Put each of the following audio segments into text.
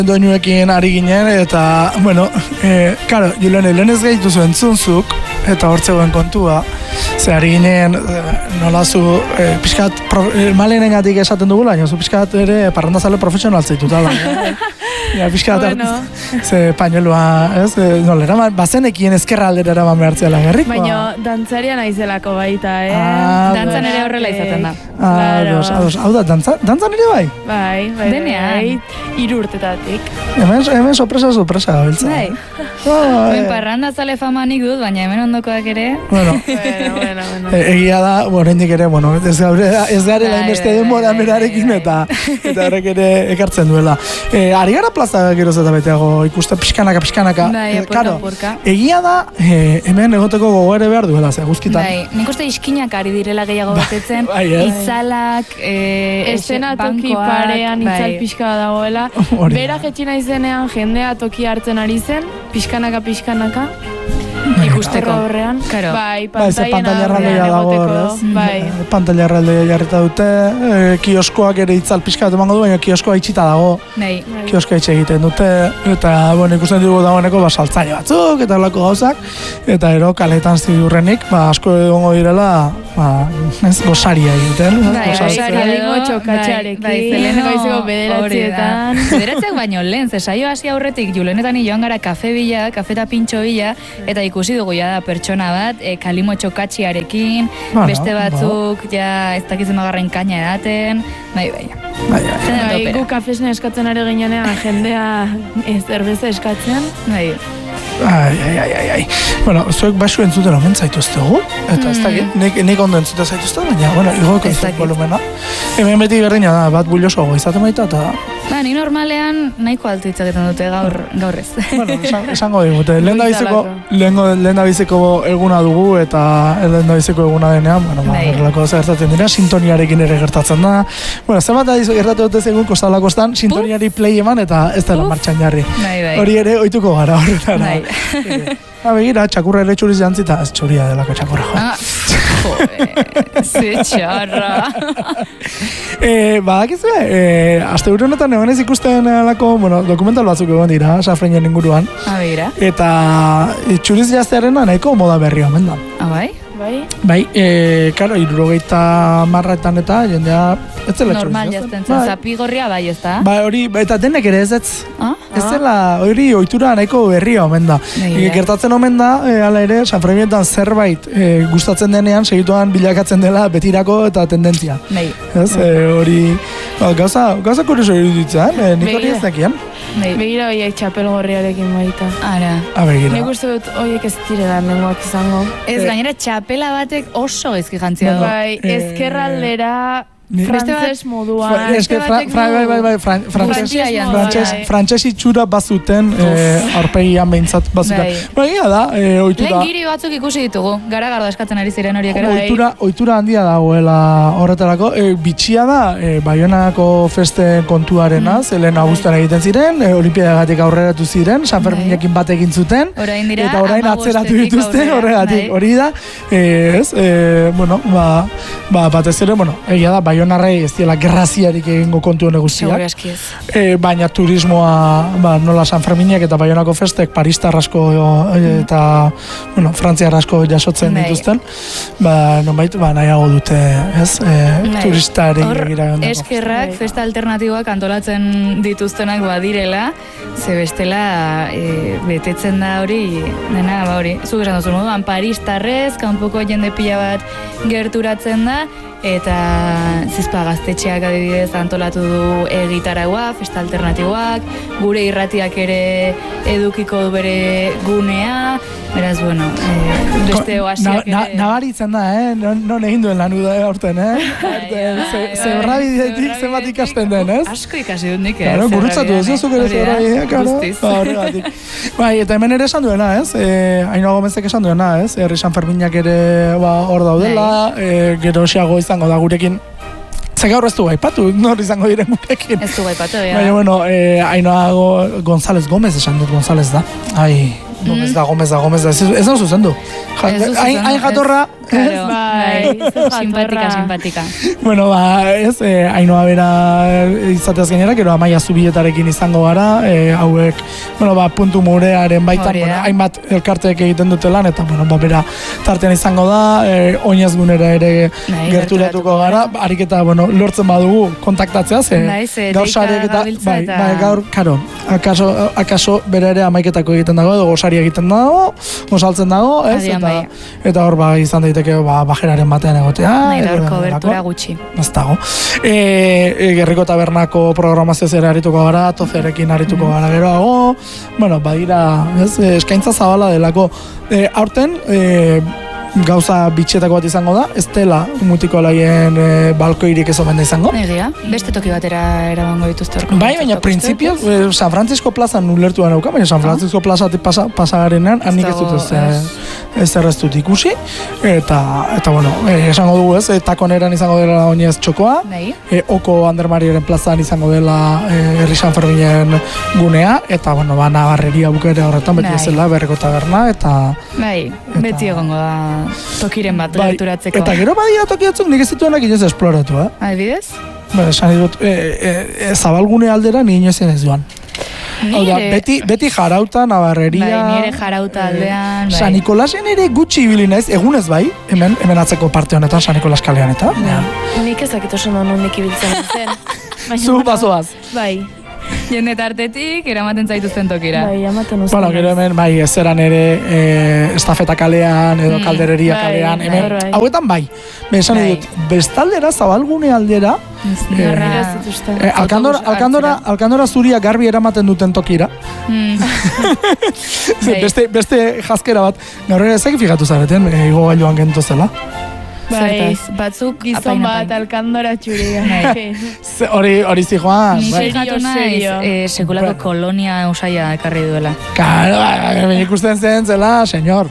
doinuekin ari ginen, eta, bueno, karo, lehen ez gehitu zuen zunzuk, eta hortzegoen kontua, ze ari ginen, nolazu, pixkat, malenengatik esaten dugula, zu pixkat ere parrandazale profesional zeitutala. Ja, pixkat, ze pañuelua, ez, nolera, bazenekien ezkerra aldera eraman behartzela gerrikoa. Baina, dantzaria naizelako baita, Dantzan ere horrela izaten da. Hau da, dantzan ere bai? Bai, denean. 3 urtetatik. Hemen sorpresa gabiltza. Bai. Parrandazale famanik dut, baina hemen ondokoak ere. Bueno. Egia da, oraindik ere, ez garela inbeste denbora berarekin eta horrek ere ekartzen duela. Ari gara plaza geroz eta beteago ikusten pixkanaka. Bai, apurka. Egia da, hemen egoteko gogo ere behar duela, ze guzkitan. Bai, nik uste iskinak ari direla gehiago betetzen, itzalak, estena toki parean itzal pixka dagoela. Bera jetxina izenean jendea toki hartzen ari zen, pixkanaka. Ikusteko horrean. Bai, pantalla erraldoia dago, ez? Pantalla erraldoia jarrita dute, kioskoak ere itzal pixka bat emango du, baina kioskoa itxita dago. Kioskoa itxe egiten dute, eta, ikusten dugu dagoeneko, saltzaile batzuk, eta olako gauzak, eta ero kaletan ziurrenik, asko egongo direla, gosaria egiten. Kalimo txokatxarekin. Zeleneko izeko bederatzietan. Bederatzeak baino lehen, zesaio hasi aurretik, julenetan joan gara kafe bila, kafeta pintxo bila, eta ikusi dugu ja da pertsona bat, kalimo txokatxiarekin, beste batzuk, ja ez dakitzen magarren kaina edaten, bai. Gu kafesne eskatzen ari ginean, jendea zerbeza eskatzen. Bai. Ai. Bueno, zuek baixu entzuten omen zaituztegu, eta ez dakit, nik ondo entzuten zaituzte, baina, igoko izan volumena. Hemen beti berdina da, bat bullosoago izaten baita, eta... Ni normalean nahiko altu hitzaketan dute gaur ez. Bueno, esango digute, lehen da biziko eguna dugu, eta lehen da biziko eguna denean, horrelako gertatzen dira, sintoniarekin ere gertatzen da. Bueno, zenbat gertatu dute zegoen kostalakostan, sintoniari play eman, eta ez dela martxan jarri. Hori ere, ohituko gara horretara. Begira, txakurra ere txuriz jantzita, ez txuria delako txakurra, ze txarra. Badakizue, aste gure honetan egon ez ikusten dokumental batzuk egon dira, Safrainen inguruan. Eta txuriz jaztearena nahiko moda berri omen da. Bai, karo, 70 marretan eta jendea ez zela txuriz. Normal jazten zen, zapigorria bai ez da? Bai, hori, eta denek ere ez. Ez zela, hori ohitura nahiko berria omen da. Gertatzen omen da, hala ere, Sanfranietan zerbait gustatzen denean, segituan bilakatzen dela betirako eta tendentzia. Ez, hori, gauza kurioso iruditzen, nik hori ez dakien. Begira horiek txapel gorriarekin baita. Ara. Nik uste dut horiek ez direla nengoak izango. Ez gainera txapela batek oso ezki jantzia du. Bai, ezkerraldera... Frantzes moduan. Frantses itxura bazuten, aurpegian behintzat bazuten. Baina da, ohitura. Lehen giri batzuk ikusi ditugu, gara eskatzen ari ziren horiek ere. Ohitura handia dagoela horretarako. Bitxia da, Baionako feste kontuarena, zelen abuztuan egiten ziren, olimpiadagatik aurreratu ziren, San Ferminekin bat egin zuten, eta orain atzeratu dituzte horregatik. Hori da, batez ere, egia da, Baionarrei ez diela gerraziarik egingo kontu hone guztiak. Baina turismoa, nola San Ferminek eta Baionako festek Paristar asko eta Frantziar asko jasotzen dituzten, nonbait nahiago dute, turistari egira. Eskerrak, festa alternatiboak antolatzen dituztenak badirela, ze bestela betetzen da hori, dena, zuk esan duzu moduan, Paristarrez, kanpoko jende pila bat gerturatzen da, eta Zizpa gaztetxeak adibidez antolatu du egitaragua, festa alternatiboak, gure irratiak ere edukiko du bere gunea, beraz, beste oasiak ere... Nabaritzen da, non egin duen lanu da aurten, Zerra bidetik zenbat ikasten den, ez? Asko ikasi dut nik, Gurutzatu ez zuzuk ere zerra bideak, Bai, eta hemen ere esan duena, ez? Ainhoa Gomezek esan duena, ez? Herri San Ferminak ere hor daudela, gero xeago izango da gurekin. Gaur ez du gaipatu, nor izango diren gurekin. Ez du gaipatu, Baina, Ainhoa González Gómez esan dut, González da. Gomez da, ez da zuzendu. Hain jatorra. Simpatika. Bueno, ez, Ainhoa bera izateaz gainera, gero Amaia Zubietarekin izango gara, hauek, puntu murearen baitan, hainbat elkarteek egiten dute lan, eta, bera tartean izango da, oinezgunera ere gerturatuko gara, ariketa, lortzen badugu kontaktatzea, gaur sareak eta, gaur, karo, akaso bera ere amaiketako egiten dago, edo gosari egiten dago, gosaltzen dago, ez, eta hor izan daiteke bajeraren batean egotea. Nahi da hor kobertura gutxi. Ez dago. Gerriko Tabernako programazio zera harituko gara, tozerekin harituko gara geroago, badira, eskaintza zabala delako. Aurten, gauza bitxetako bat izango da, ez dela mutiko laien balkoirik ez omen da izango. Egia, beste toki batera erabango dituzte horko. Baina printzipio, San Francisco plazan ulertu da nauka, baina San Francisco plazatik pasagarenean, hanik ez dut ez erreztut ikusi, eta esango dugu ez, takoneran izango dela oinez txokoa, Oko Andermariaren plazan izango dela Herri San Ferminen gunea, eta nabarreria bukere horretan beti ezela Berriko Taberna, eta... Beti egongo da tokiren bat gerturatzeko. Eta gero badira toki batzuk nik ez dituenak inoz esploratu, Adibidez? Esan dut, zabalgune aldera ni inoz ez duan. Beti jarauta, Navarreria... Nire jarauta aldean... San Nikolasen ere gutxi ibili naiz, egunez hemen atzeko parte honetan, San Nikolas kalean eta... Nik ezakit oso nondik ibiltzen zen. Zu bazoaz. Bai. Jende tartetik, eramaten zaituzten tokira. Bai, amaten uzten. Gero hemen, ezeran ere, estafeta kalean, edo kaldereria kalean, hemen, hauetan esan dut, bestaldera, zabalgune aldera, Alkandora zuria garbi eramaten duten tokira. Beste jazkera bat, gaur ere ezak fijatu zareten, igo gailuan gento zela. Batzuk gizon bat Alkandora txuria. Hori zijoan. Serio. Sekulako kolonia usaia ekarri duela. Claro, ikusten zen zela, senyor.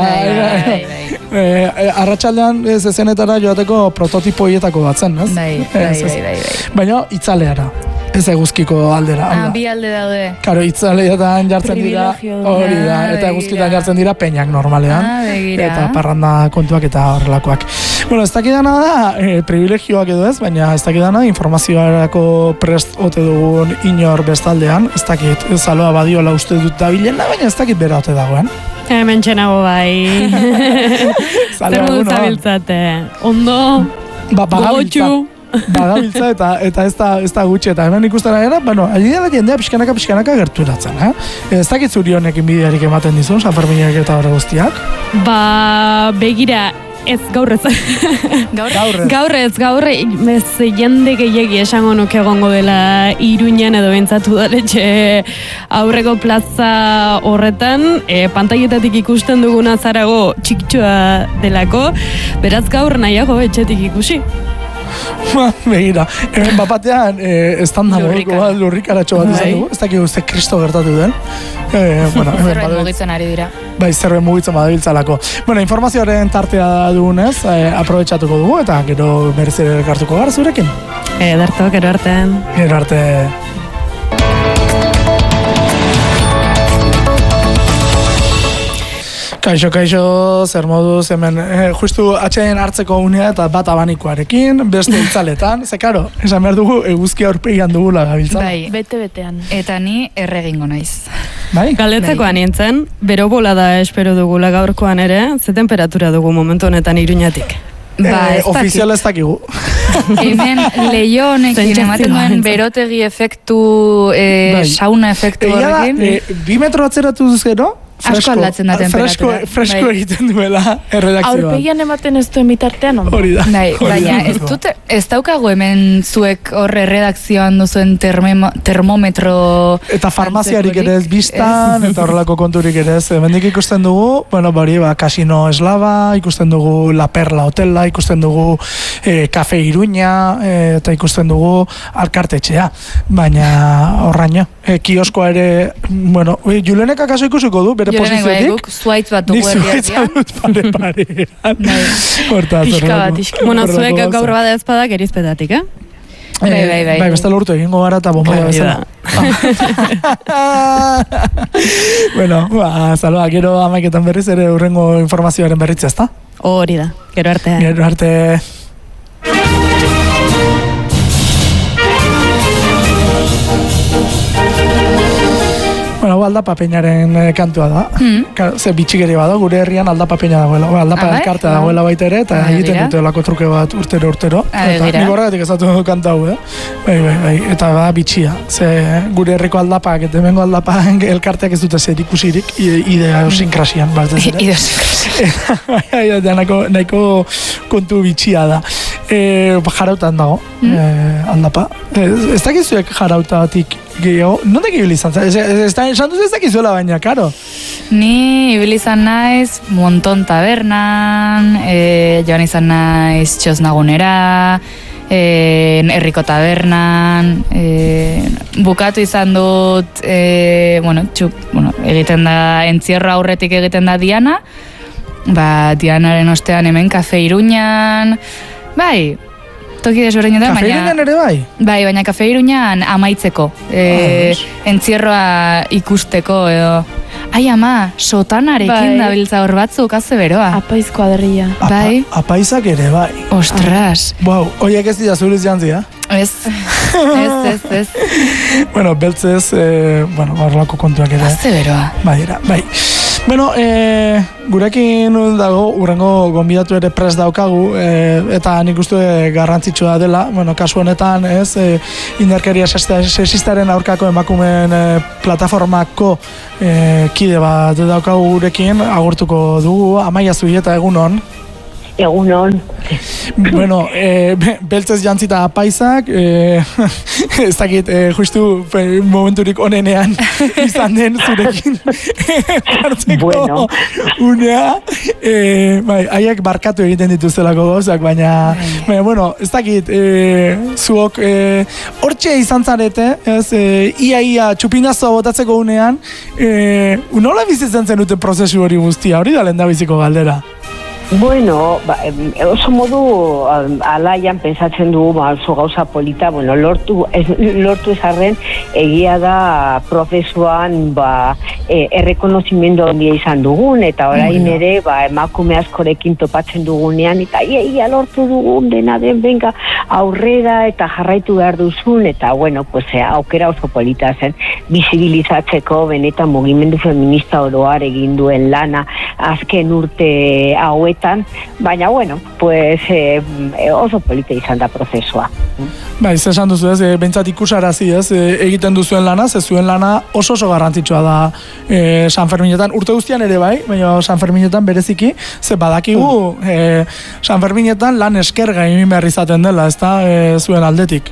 Arratsaldean zezenetara joateko prototipo hietako batzen, ez? Bai. Baina itzaleara. Ez eguzkiko aldera. Bi alde daude. Karo, itzaleetan jartzen dira, hori da, eta eguzkitan jartzen dira peñak normalean. Eta parranda kontuak eta horrelakoak. Ez dakidana da, privilegioak edo ez, baina ez dakidana informazioarako prest ote dugun inor bestaldean. Ez dakit, zaloa badiola uste dut dabilena, baina ez dakit bera ote dagoen. Hemen txenago bai. Zer modu zabiltzate. Ondo, gogotxu. Bagabiltza eta ez da gutxi, eta hemen ikusten gara, adidea da jendea pixkanaka gerturatzen, Ez dakit zuri honekin bidearik ematen dizun, San Ferminak eta horre guztiak? Begira, ez gaur ez. Gaur ez jende gehiagi esango nuke egongo dela Iruñan edo bentsatu daletxe aurreko plaza horretan, pantaietatik ikusten duguna zarago txikitsua delako, beraz gaur nahiago etxetik ikusi. Begira, hemen bapatean estanda lurrikaratxo bat izan dugu, ez dakik uste kristo gertatu den. Zerbait mugitzen ari dira. Bai, zerbait mugitzen badabiltzalako. Informazioaren tartea dugunez, aprobetxatuko dugu, eta gero berriz ere elkartuko gara zurekin. Ederto, gero artean. Gero arte. Kaixo, zer moduz, hemen, justu atxeen hartzeko unea eta bat abanikoarekin, beste itzaletan, ze karo, esan behar dugu, eguzki aurpegian dugula gabiltzan. Bai, bete-betean. Eta ni erregingo naiz. Bai? Galdetzekoan nintzen, bero bolada espero dugula gaurkoan ere, ze temperatura dugu momentu honetan Iruñatik? Ofizial ez dakigu. Hemen leio honekin ematen duen berotegi efektu, sauna efektu horrekin. 2 metro atzeratu duz gero, asko aldatzen da temperatura. Fresko egiten duela erredakzioa. Aurpegian ematen ez duen bitartean, ondo? Hori da. Baina ez daukagu hemen zuek horre erredakzioan duzuen termometro... Eta farmaziarik ere ez biztan, eta horrelako konturik ere ez. Hemendik ikusten dugu, Casino Eslava, ikusten dugu La Perla Hotela, ikusten dugu Kafe Iruña, eta ikusten dugu Alkartetxea. Baina horraino. Kioskoa ere, Julenek akaso ikusiko du, bere posiziotik. Zuaitz bat dugu erdiatia. Ni zuaitz bat pare. Pixka bat. Zuek gaur bada ezpadak erizpetatik, Bai. Beste lortu egingo gara eta bombaia bezala. Bueno, salua, gero amaiketan berriz ere urrengo informazioaren berritzea, ezta? Hori da, gero arte. Gero arte. Bueno, aldapa peinaren kantua da. Ze bitxigeri bada, gure herrian aldapa peina dagoela. Aldapa elkartea dagoela baita ere, eta egiten dute lako truke bat urtero. Eta nik horregatik ezatu kanta hau, Bai. Eta bitxia. Ze gure herriko aldapak, eta hemengo aldapa elkarteak ez dute zer ikusirik, idiosincrasian, bat ez ere. Idiosincrasian. Nahiko kontu bitxia da. Jarautan dago, aldapa. Ez dakizuek jarautatik gehiago, nondak ibili izan? Esan duz ez dakizuela baina, karo? Ni ibili izan naiz Monton tabernan, joan izan naiz Txosnagunera, herriko tabernan, bukatu izan dut, egiten da, entzierro aurretik egiten da Diana, Dianaren ostean hemen Kafe Iruñan, bai, toki desberdinetan, Kafe Iruñan ere bai? Bai, baina Kafe Iruñan amaitzeko, entzierroa ikusteko, edo. Ai, ama, sotanarekin dabiltza hor batzuk, haze beroa. Apaiz kuadrilla. Bai. Apaizak ere bai. Ostras. Wow, oiek ez dira zuriz jantzia? Ez. Bueno, beltzez, horrelako kontuak ere. Haze beroa. Bai. Bueno, gurekin dago, urrengo gonbidatu ere prest daukagu, eta nik uste garrantzitsua dela, kasu honetan, indarkeria sexistaren aurkako emakumeen plataformako kide bat daukagu gurekin, agurtuko dugu, Amaia Zubieta, egunon. Egunon. Bueno, beltzez jantzita apaisak, ez dakit, justu momenturik onenean izan den zurekin hartzeko unea. Haiek barkatu egiten dituztelako gauzak, baina, ez dakit, zuok hortxe izan zarete, ia txupinazoa botatzeko unean, nola bizitzen zenuten prozesu hori guztia, hori da lehendabiziko galdera? Bueno, oso modu alaian pensatzen dugu oso gauza polita, lortu ezarren egia da prozesuan errekonozimendu handia izan dugun, eta orain ere emakume askorekin topatzen dugunean, eta ia lortu dugun dena den benga aurrera eta jarraitu behar duzun, eta aukera oso polita zen bizibilizatzeko benetan mugimendu feminista oroar egin duen lana azken urte hauetan, baina oso polita izan da prozesua. Ez esan duzu bentsat ikusarazi egiten duzuen lana, zuen lana oso garrantzitsua da San Ferminetan, urte guztian ere bai, baina San Ferminetan bereziki, ze badakigu San Ferminetan lan eskerga egin behar izaten dela, ez da zuen aldetik.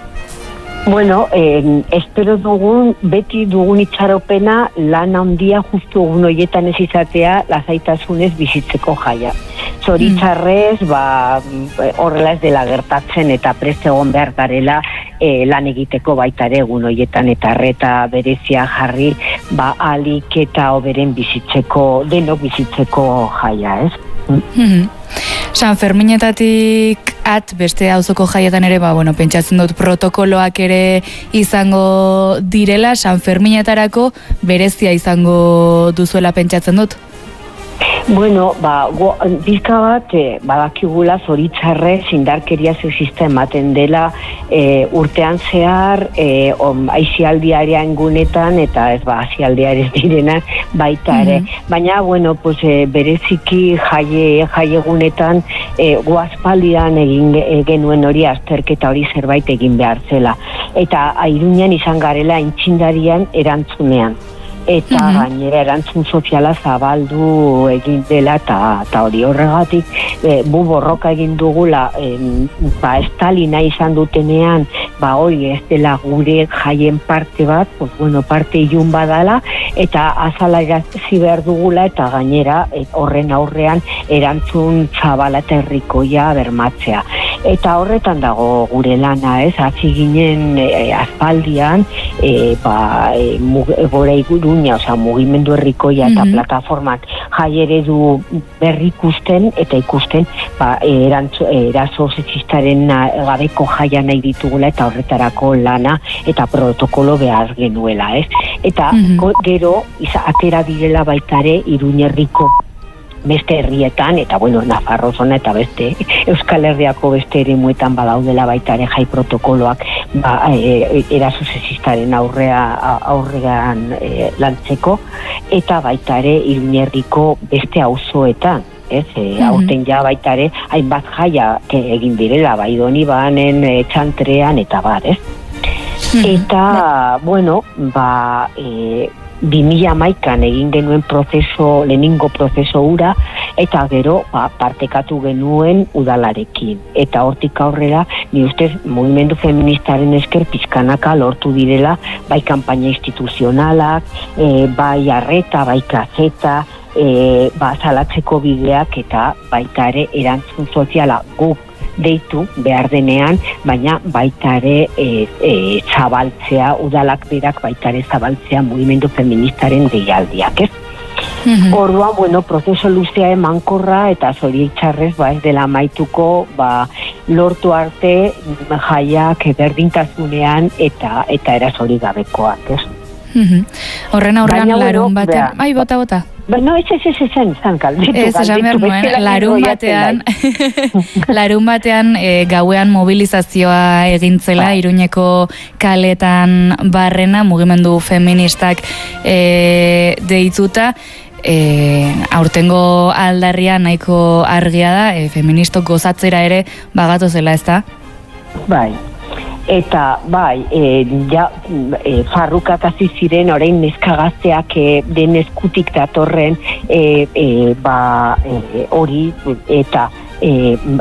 Espero beti dugun itxaropena lan handia justu egun horietan ez izatea lasaitasunez bizitzeko jaia. Zoritzarrez, horrela ez dela gertatzen eta prest egon behar garela lan egiteko baita ere egun horietan eta arreta berezia jarri alik eta oberen bizitzeko, denok bizitzeko jaia, ez? San Ferminetatik beste auzoko jaietan ere, pentsatzen dut protokoloak ere izango direla, San Ferminetarako berezia izango duzuela pentsatzen dut? Bizka bat, badakigula zoritzarrez indarkeria sexista ematen dela urtean zehar, aizialdiaren gunetan, eta aizialdiaren direnak baita ere. Baina, bereziki jaiegunetan, guazpaldian egin genuen hori azterketa hori zerbait egin behar zela. Eta Iruñan izan garela intzindarian erantzunean. Eta gainera erantzun soziala zabaldu egin dela eta hori horregatik borroka egin dugula Stalina izan dutenean hori ez dela gure jaien parte bat, parte ilun badala eta azala irazi behar dugula eta gainera horren aurrean erantzun zabala eta herrikoia bermatzea. Eta horretan dago gure lana, hasi ginen aspaldian gora Iruña, mugimendu herrikoia eta plataformak jai eredu berri ikusten eta ikusten eraso sexistaren gabeko jaia nahi ditugula eta horretarako lana eta protokolo behar genuela, ez? Eta gero atera direla baitare Iruñerriko beste herrietan, eta Nafarroa zona eta beste Euskal Herriako beste eremuetan badaudela baita ere jai protokoloak eraso sexistaren aurrean lantzeko, eta baita ere Iruñerriko beste auzoetan, aurten ja baita ere hainbat jaia egin direla, bai Donibanen, Txantrean eta bar, ez? Eta, 2011an egin genuen lehenengo prozeso hura, eta gero partekatu genuen udalarekin. Eta hortik aurrera, ni ustez, mugimendu feministaren esker pizkanaka lortu direla, bai kanpaina instituzionalak, bai arreta, bai kazeta, salatzeko bideak eta baita ere erantzun soziala guk deitu behar denean, baina baita ere zabaltzea, udalak berak baita ere zabaltzea mugimendu feministaren deialdiak, ez? Orduan, prozeso luzea emankorra eta zoritxarrez ez dela amaituko lortu arte jaiak berdintasunean eta erasorik gabekoak, ez? Horren aurrean larun batean, bota. No, ez galditu. Ez, esan behar nuen, larun batean gauean mobilizazioa egintzela, Iruñeko kaletan barrena, mugimendu feministak deituta, aurtengo aldarria nahiko argia da, feministok gozatzera ere bagatu zela, ez da? Bai. Eta farrukak hasi ziren orain neskagazteak den eskutik datorren hori eta